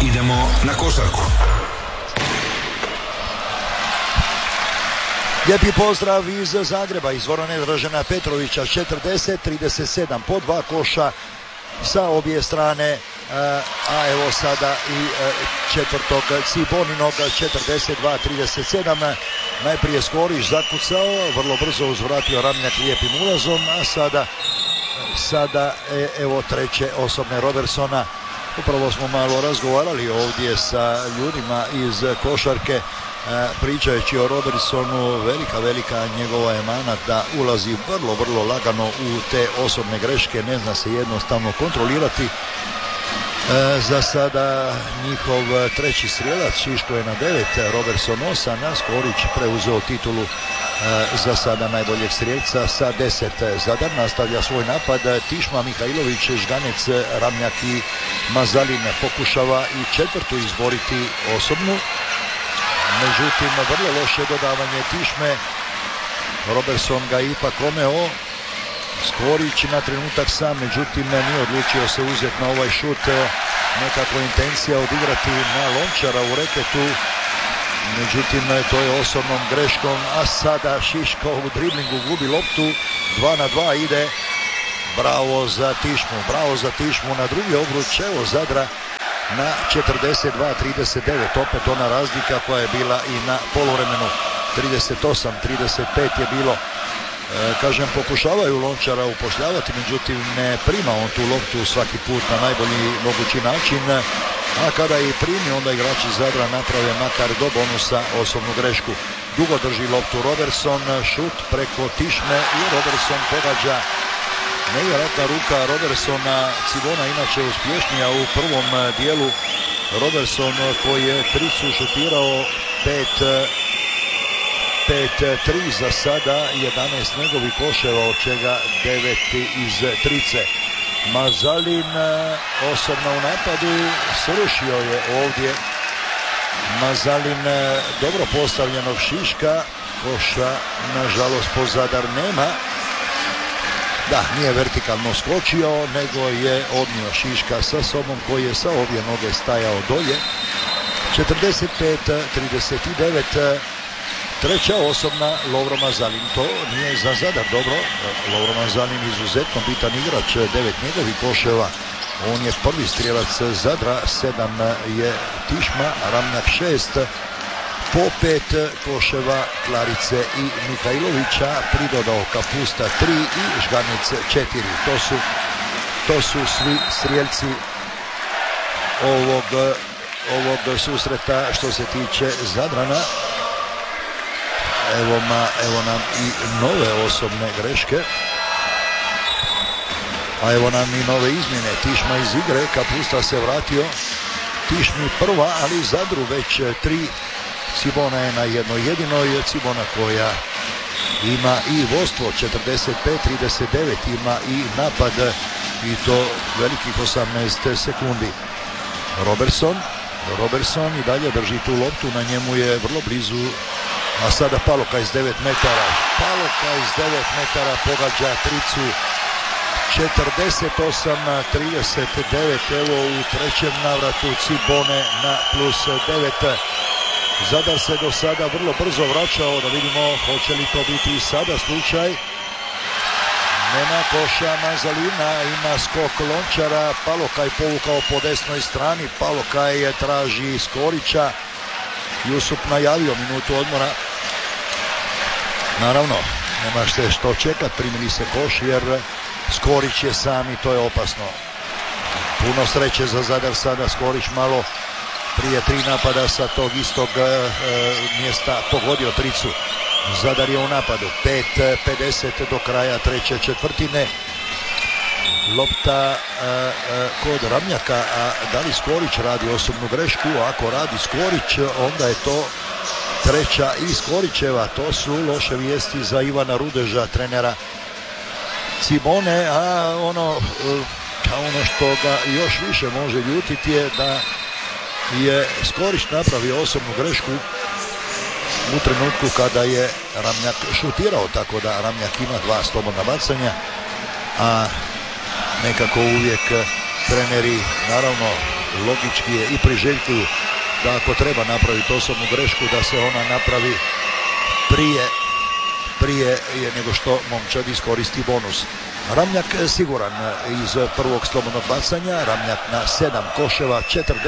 Idemo na košarku. Lijepi pozdrav iz Zagreba, iz dvorane Dražena Petrovića, 40-37, po dva koša sa obje strane, a evo sada i četvrtog Ciboninog, 42-37, najprije Skorić zakucao, vrlo brzo uzvratio Ramljak lijepim ulazom, a sada evo treće osobne Robertsona. Upravo smo malo razgovarali ovdje sa ljudima iz košarke, pričajući o Robertsonu. Velika njegova je mana da ulazi vrlo lagano u te osobne greške, ne zna se jednostavno kontrolirati. Za sada njihov treći strijelac, Šiško je na 9, Robertson 8, a Skorić preuzeo titulu za sada najboljeg strijelca sa 10. Zadar nastavlja svoj napad, Tišma, Mihajlović, Žganec, Ramljak i Mazalin pokušava i četvrtu izboriti osobnu. Međutim, vrlo loše dodavanje Tišme, Robertson ga ipak omeo. Skorić na trenutak sam, međutim nije odlučio se uzeti na ovaj šut, nekakva intencija odigrati na Lončara u reketu, međutim to je osobnom greškom, a sada Šiško u driblingu gubi loptu, 2 na 2 ide, bravo za Tišmu na drugi obruč, evo Zadra na 42-39, opet ona razlika koja je bila i na poluvremenu, 38-35 je bilo. Kažem, pokušavaju Lončara upošljavati, međutim ne prima on tu loptu svaki put na najbolji mogući način, a kada i primi, onda igrači Zadra naprave makar do bonusa osobnu grešku. Dugo drži loptu Robertson, šut preko Tišme i Robertson pogađa. Nevjerojatna ruka Robertsona, Cibona inače uspješnija u prvom dijelu. Robertson koji je tricu šutirao 5-3 za sada, 11 njegovih koševa, od čega 9 iz trice. Mazalin osobno u napadu, srušio je ovdje Mazalin dobro postavljenog Šiška, koša nažalost po Zadar nema. Da, nije vertikalno skočio, nego je odnio Šiška sa sobom koji je sa obje noge stajao dolje. 45-39, treća osobna Lovro Mazalin. To nije za Zadar dobro. Lovro Mazalin izuzetno bitan igrač, 9 njegovih koševa. On je prvi strijelac Zadra, 7 je Tišma, Ramljak 6, po 5 koševa Klarice i Mihajlovića, pridodao Kapusta 3 i Žganec 4. To su svi strijelci ovog susreta što se tiče Zadrana. Evo nam i nove osobne greške. A evo nam i nove izmjene. Tišma iz igre, Kapusta se vratio. Tišmi prva, ali Zadru već 3. Cibona je na jednoj jedinoj. Cibona koja ima i vodstvo 45-39, ima i napad i to velikih 18 sekundi. Robertson i dalje drži tu loptu, na njemu je vrlo blizu. A sada Paloka iz 9 metara. Pogađa tricu. 48-39. Evo u trećem navratu Cibone na plus 9. Zadar se do sada vrlo brzo vraćao, da vidimo hoće li to biti i sada slučaj. Nema koša Mazalina, ima skok Lončara, Palokaj povukao po desnoj strani, Palokaj traži Skorića. Jusup najavio minutu odmora. Naravno, nema što čekat, primili se koš jer Skorić je sam i to je opasno. Puno sreće za Zadar sada, Skorić malo prije 3 napada sa tog istog mjesta pogodio tricu. Zadar je u napadu, 5:50 do kraja treće četvrtine. Lopta kod Ramljaka, a da li Skorić radi osobnu grešku? Ako radi Skorić, onda je to treća i Skorićeva. To su loše vijesti za Ivana Rudeža, trenera Cibone, a ono što ga još više može ljutiti je da je Skorić napravio osobnu grešku u trenutku kada je Ramljak šutirao, tako da Ramljak ima 2 slobodna bacanja, a nekako uvijek treneri naravno logički je i priželjkuju da ako treba napraviti osobnu grešku da se ona napravi prije nego što momčad iskoristi bonus. Ramljak siguran iz prvog slobodnog bacanja, Ramljak na 7 koševa,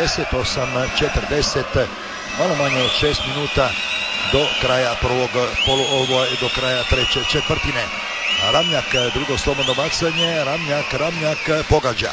48-40, malo manje od 6 minuta do kraja do kraja treće četvrtine. Ramljak drugo slobodno bacanje, Ramljak pogađa.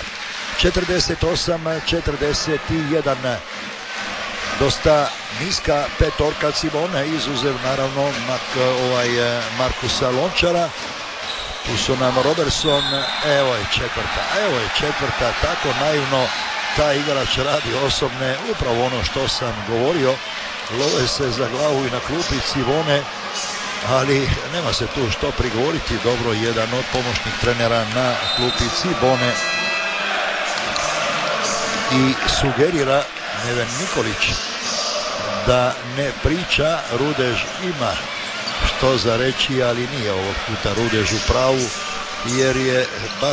48-41, dosta niska petorka Cibone, izuzev naravno Markusa Lončara. Tu su nam Robertson, evo je četvrta, tako naivno taj igrač radi osobne, upravo ono što sam govorio, love se za glavu i na klupi Cibone, ali nema se tu što prigovoriti. Dobro, jedan od pomoćnih trenera na klupi Cibone i sugerira Neven Nikolić da ne priča. Rudež ima što za reći, ali nije ovog puta Rudež u pravu, jer je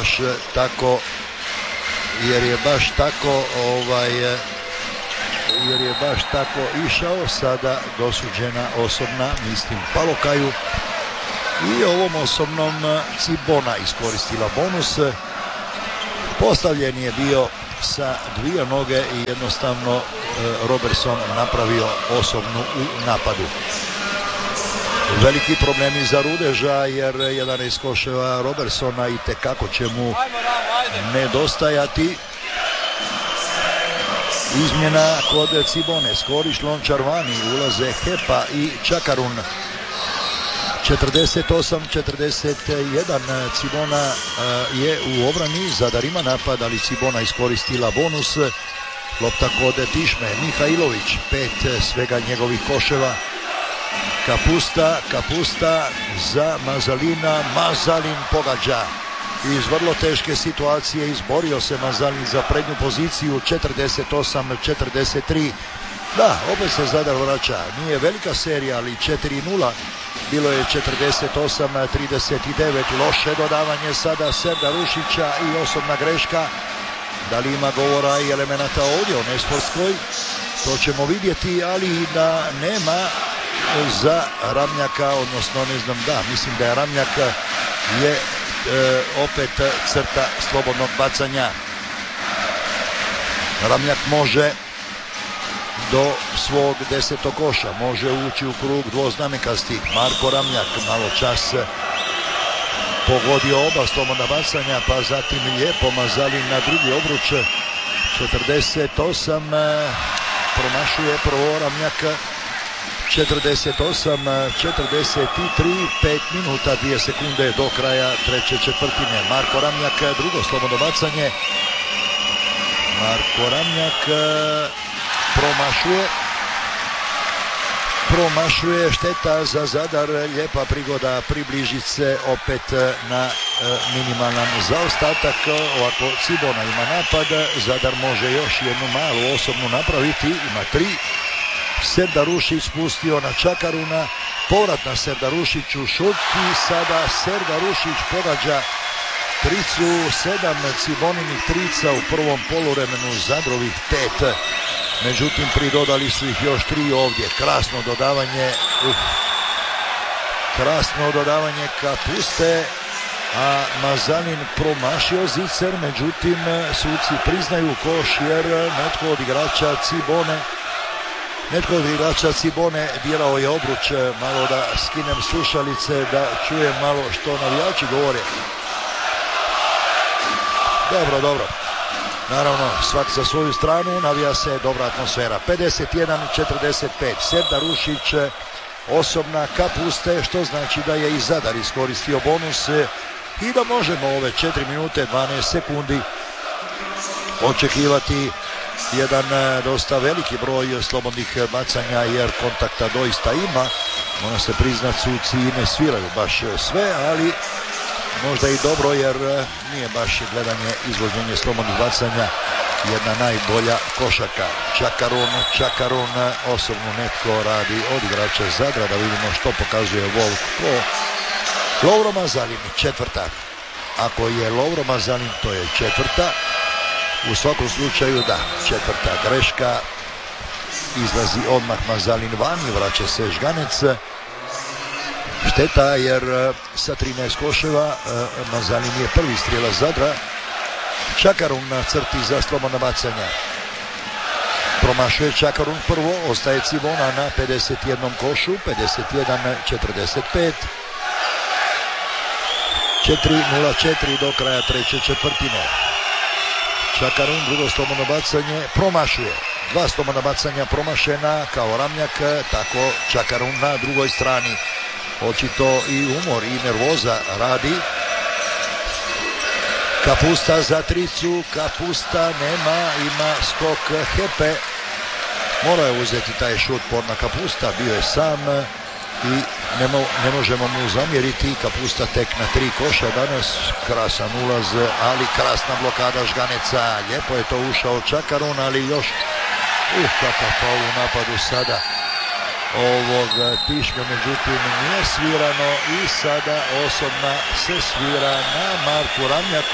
baš tako išao. Sada dosuđena osobna, mislim Palokaju, i ovom osobnom Cibona iskoristila bonus. Postavljen je bio sa dvije noge i jednostavno Robertson napravio osobnu u napadu. Veliki problemi za Rudeža, jer 11 koševa Robertsona i tekako će mu nedostajati. Izmjena kod Cibone, Skorić, Lončar vani, ulaze Hepa i Čakarun. 48-41, Cibona je u obrani, Zadar ima napad, ali Cibona iskoristila bonus. Lopta kod Tišme, Mihajlović, 5 svega njegovih koševa. Kapusta za Mazalina, Mazalin pogađa. Iz vrlo teške situacije izborio se Mazalin za prednju poziciju. 48-43. Da, opet se Zadar vraća. Nije velika serija, ali 4-0. Bilo je 48-39. Loše dodavanje sada Serda Rušića i osobna greška. Da li ima govora i elemenata ovdje o nesportskoj? To ćemo vidjeti, ali da nema za Ramljaka, odnosno ne znam, mislim da je Ramljak je opet crta slobodnog bacanja. Ramljak može do svog 10. koša, može ući u krug dvoznamenkasti. Marko Ramljak malo čas pogodio oba slobodna bacanja, pa zatim lijepo Mazalin na drugi obruč. 48 promašuje prvo Ramljak. 48-43, 5 minuta 2 sekunde do kraja treće četvrtine. Marko Ramljak drugo slobodno bacanje. Marko Ramljak promašuje, šteta za Zadar, lijepa prigoda približiti se opet na minimalan zaostatak. Ovako Cibona ima napad, Zadar može još jednu malu osobnu napraviti, ima 3. Serdar Rušić spustio na Čakaruna, povrat na Serdar Rušiću, šut i sada Serdar Rušić pogađa tricu, 7 Ciboninih trica u prvom poluvremenu, Zadrovih 5. Međutim, pridodali su ih još 3 ovdje. Krasno dodavanje Kapuste, a Mazalin promašio zicer, međutim suci priznaju koš jer netko od igrača Cibone dirao je obruč. Malo da skinem slušalice da čujem malo što navijači govore. Dobro. Naravno, svak za svoju stranu, navija se dobra atmosfera. 51-45, Serdar Rušić, osobna Kapuste, što znači da je i Zadar iskoristio bonus i da možemo ove 4 minute 12 sekundi očekivati jedan dosta veliki broj slobodnih bacanja, jer kontakta doista ima. Mora se priznat, suci ne sviraju baš sve, ali možda i dobro, jer nije baš gledanje izvođenje slobodnih bacanja jedna najbolja košaka. Čakarun osobno netko radi od igrača Zadra, da vidimo što pokazuje Volk ko. Lovro Mazalin, četvrta. Ako je Lovro Mazalin, to je četvrta. U svakom slučaju da, četvrta greška, izlazi odmah Mazalin van i vraća se Žganec. Šteta jer sa 13 koševa Mazalin je prvi strijelac Zadra. Čakarun na crti za slobodna bacanja. Promašuje Čakarun prvo, ostaje Cibona na 51 košu, 51-45. 4:04 do kraja treće četvrtine. Čakarun drugo slobodno bacanje promašuje. Dva slobodna bacanja promašena kao Ramljak, tako Čakarun na drugoj strani. Očito i umor i nervoza radi. Kapusta za tricu, Kapusta nema, ima skok Hepe. Morao je uzeti taj šut Porna Kapusta, bio je sam i ne možemo mu zamjeriti. Kapusta tek na 3 koša danas, krasan ulaz, ali krasna blokada Žganeca. Lijepo je to ušao Čakarun, ali još kakav faul u napadu sada ovog Tišme, međutim nije svirano i sada osobna se svira na Marku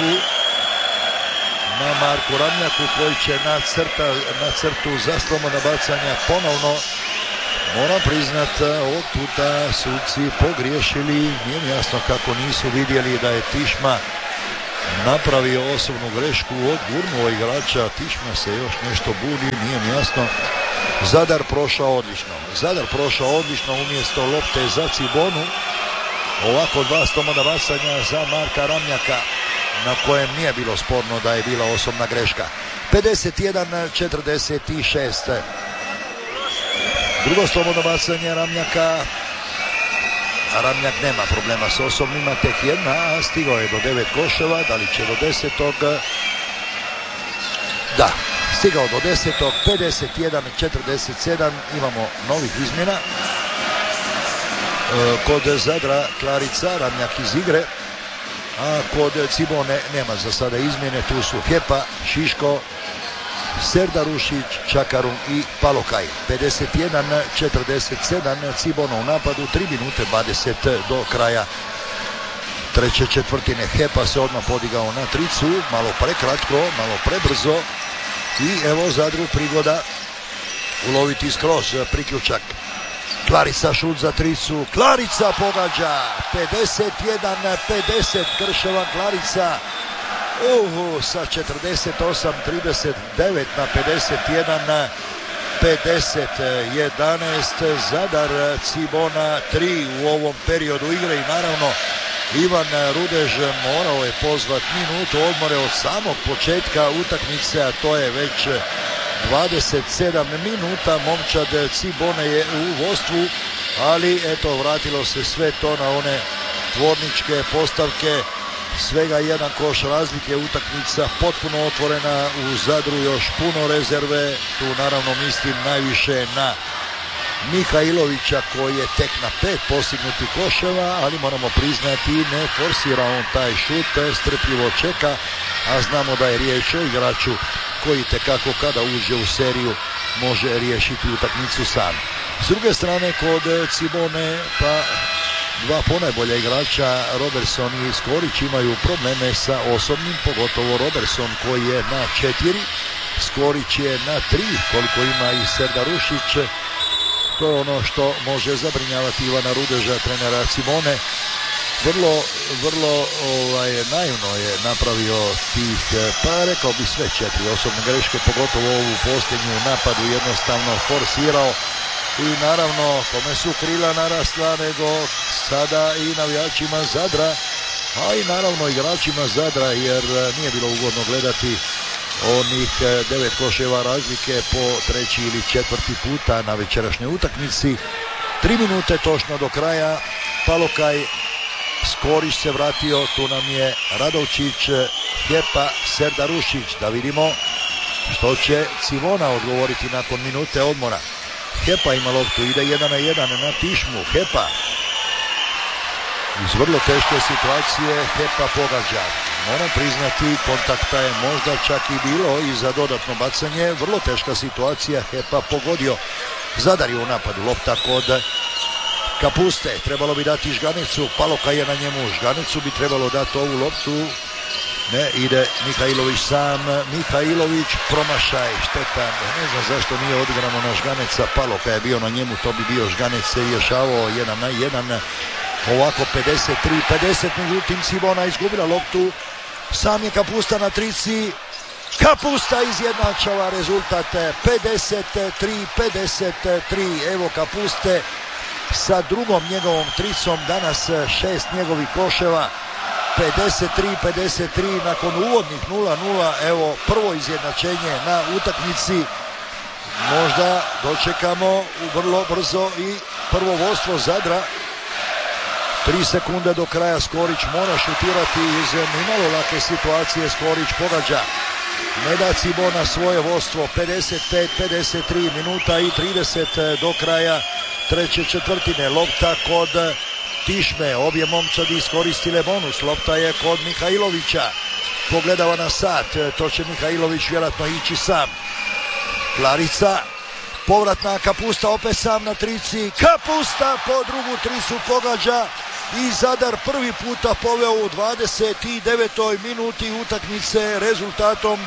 Ramljaku koji će na crtu za slobodna bacanja ponovno. Moram priznat, ovog puta suci pogriješili, nije mi jasno kako nisu vidjeli da je Tišma napravio osobnu grešku, odgurnuo igrača. Tišma se još nešto budi, nije mi jasno. Zadar prošao odlično umjesto lopte za Cibonu. Ovako dva slobodna bacanja za Marka Ramljaka na kojem nije bilo sporno da je bila osobna greška. 51-46. Drugo slobodno bacanje Ramljaka. Ramljak nema problema s osobnima, tek jedna, a stigao je do 9 koševa, da li će do 10. Da, stigao do 10. 51-47, imamo novih izmjena. Kod Zadra Klarica, Ramljak iz igre, a kod Cibone nema za sada izmjene, tu su Hepa, Šiško, Serdarušić, Čakarun i Palokaj. 51-47, Cibona u napadu, 3 minute 20 do kraja treće četvrtine. Hepa se odmah podigao na tricu, malo prekratko, malo prebrzo i evo Zadru prigoda uloviti skroz priključak. Klarica šut za tricu, Klarica pogađa, 51-50, Krševan Klarica. Sa 48-39 na 51-50-11, Zadar Cibona 3 u ovom periodu igre i naravno Ivan Rudež morao je pozvat minutu odmore od samog početka utakmice, a to je već 27 minuta. Momčad Cibone je u vodstvu, ali eto vratilo se sve to na one tvorničke postavke. Svega jedan koš razlike, utakmica potpuno otvorena, u Zadru još puno rezerve, tu naravno mislim najviše na Mihajlovića koji je tek na 5 postignutih koševa, ali moramo priznati ne forsira on taj šut, strpljivo čeka, a znamo da je riječ o igraču koji tekako kada uđe u seriju može riješiti utakmicu sam. S druge strane kod Cibone pa dva ponajbolja igrača, Robertson i Skorić, imaju probleme sa osobnim, pogotovo Robertson koji je na 4, Skorić je na 3, koliko ima i Serdarušić. To je ono što može zabrinjavati Ivana Rudeža, trenera Cibone. Vrlo naivno je napravio tih, pa rekao bi sve 4 osobne greške, pogotovo ovu posljednju napadu jednostavno forsirao. I naravno, kome su krila narasla nego sada i navijačima Zadra, a i naravno igračima Zadra, jer nije bilo ugodno gledati onih 9 koševa razlike po treći ili četvrti puta na večerašnjoj utakmici. 3 minute točno do kraja, Palokaj, Skorić se vratio, tu nam je Radovčić, Hepa, Serdarušić, da vidimo što će Cibona odgovoriti nakon minute odmora. Hepa ima loptu, ide 1-1 na Tišmu, Hepa iz vrlo teške situacije, Hepa pogađa. Moram priznati, kontakta je možda čak i bilo i za dodatno bacanje, vrlo teška situacija, Hepa pogodio. Zadar je u napadu, lopta kod Kapuste, trebalo bi dati Žganecu, Paloka je na njemu, Žganecu bi trebalo dati ovu loptu, Ne, ide Mihajlović sam, Mihajlović promašaj, šteta, ne znam zašto nije odigrano na Žganeca, Palo kad je bio na njemu, to bi bio Žganec se rješavao 1-1, ovako 53-50, međutim Cibona izgubila loptu, sam je Kapusta na trici, Kapusta izjednačava rezultat 53-53, evo Kapuste sa drugom njegovom tricom, danas 6 njegovih koševa, 53-53 nakon uvodnih 0-0, evo prvo izjednačenje na utakmici, možda dočekamo vrlo brzo i prvo vodstvo Zadra. 3 sekunde do kraja, Skorić mora šutirati iz nimalo lake situacije, Skorić pogađa, ne da Cibona svoje vodstvo, 55-53 minuta i 30 do kraja treće četvrtine, lopta kod Tišme, obje momčadi iskoristile bonus, lopta je kod Mihajlovića, pogledava na sat, to će Mihajlović vjerojatno ići sam, Klarica, povratna Kapusta, opet sam na trici, Kapusta po drugu tricu pogađa i Zadar prvi puta poveo u 29. minuti utakmice rezultatom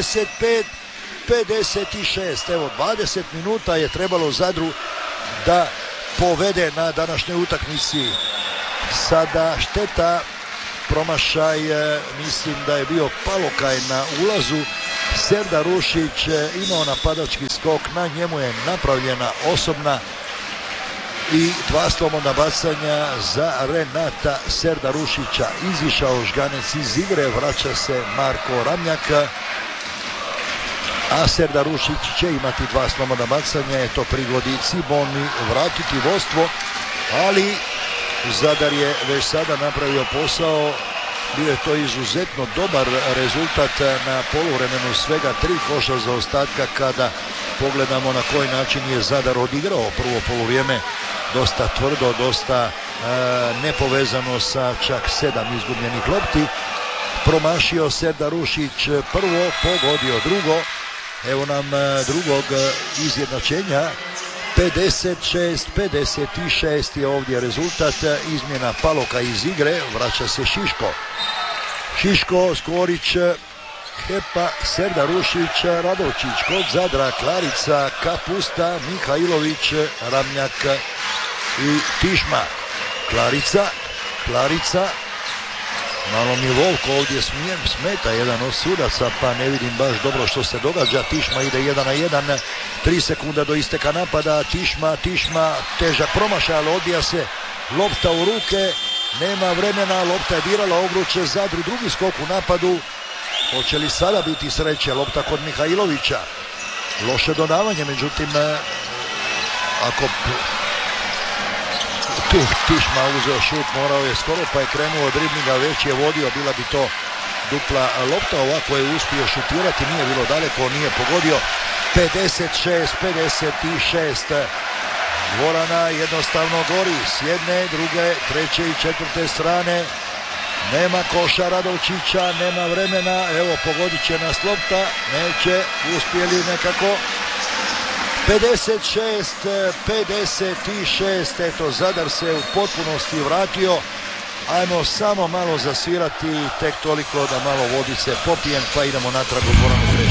55-56. Evo 20 minuta je trebalo Zadru da povede na današnjoj utakmici. Sada šteta, promašaj, mislim da je bio Palokaj na ulazu, Serdar Rušić imao napadački skok, na njemu je napravljena osobna i 2 slobodna bacanja za Renata Serdarušića. Izišao Žganec iz igre, vraća se Marko Ramljak, a Serdarušić će imati 2 slobodna bacanja, to prigodi Ciboni vratiti vodstvo, ali Zadar je već sada napravio posao, bio je to izuzetno dobar rezultat na poluvremenu, svega 3 koša za ostatka kada pogledamo na koji način je Zadar odigrao prvo poluvrijeme, dosta tvrdo, dosta nepovezano sa čak 7 izgubljenih lopti. Promašio Serdarušić prvo, pogodio drugo. Evo nam drugog izjednačenja. 56-56 je ovdje rezultat, izmjena Paloka iz igre, vraća se Šiško, Skorić, Hepa, Serdarušić, Radovčić, kod Zadra, Klarica, Kapusta, Mihajlović, Ramljak i Tišma. Klarica, malo mi Volko ovdje smeta jedan od sudaca, pa ne vidim baš dobro što se događa. Tišma ide 1-1, 3 sekunde do isteka napada, Tišma, težak promašaj, ali odbija se lopta u ruke, nema vremena, lopta je dirala obruče Zadru, drugi skok u napadu. Hoće li sada biti sreće, lopta kod Mihajlovića, loše dodavanje, međutim ako tu Tišma uzeo šut, morao je skoro, pa je krenuo od driblinga, već je vodio, bila bi to dupla lopta, ovako je uspio šutirati, nije bilo daleko, nije pogodio. 56-56, dvorana jednostavno gori s jedne, druge, treće i četvrte strane. Nema koša Radovčića, nema vremena, evo pogodit će nas lopta, neće, uspjeli nekako. 56-56, eto Zadar se u potpunosti vratio. Ajmo samo malo zasvirati, tek toliko da malo vodice popijem, pa idemo natrag u dvoranu.